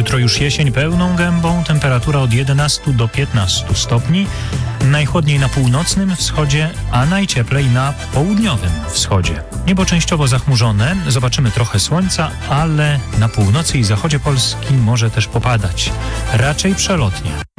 Jutro już jesień pełną gębą, temperatura od 11 do 15 stopni. Najchłodniej na północnym wschodzie, a najcieplej na południowym wschodzie. Niebo częściowo zachmurzone, zobaczymy trochę słońca, ale na północy i zachodzie Polski może też popadać. Raczej przelotnie.